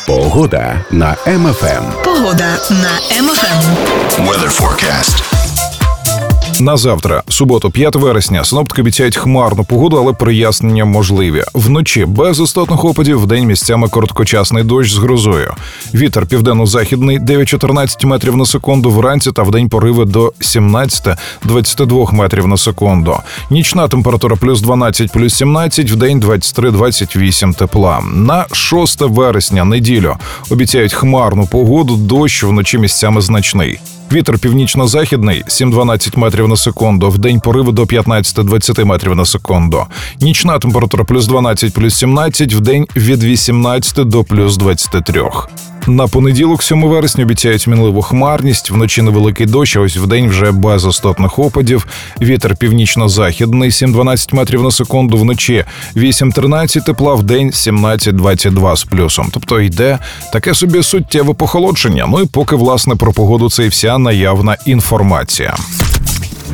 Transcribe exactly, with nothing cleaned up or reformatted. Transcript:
Погода на Ем Еф Ем. Погода на Ем Еф Ем. Weather forecast. На завтра, суботу, п'ятого вересня, синоптики обіцяють хмарну погоду, але прояснення можливі. Вночі без істотних опадів, вдень місцями короткочасний дощ з грозою. Вітер південно-західний дев'ять-чотирнадцять метрів на секунду вранці та вдень пориви до сімнадцять-двадцять два метрів на секунду. Нічна температура плюс дванадцять, плюс сімнадцять, вдень двадцять три - двадцять вісім тепла. На шосте вересня, неділю, обіцяють хмарну погоду, дощ вночі місцями значний. Вітер північно-західний сім-дванадцять метрів на секунду, вдень пориви до п'ятнадцять-двадцять метрів на секунду. Нічна температура плюс дванадцять, плюс сімнадцять, вдень від вісімнадцяти до плюс двадцяти трьох. На понеділок, сьомого вересня, обіцяють мінливу хмарність, вночі невеликий дощ, а ось вдень вже без істотних опадів. Вітер північно-західний сім-дванадцять метрів на секунду, вночі вісім-тринадцять тепла, вдень сімнадцять-двадцять два з плюсом. Тобто йде таке собі суттєве похолодження. Ну і поки, власне, про погоду це і вся наявна інформація.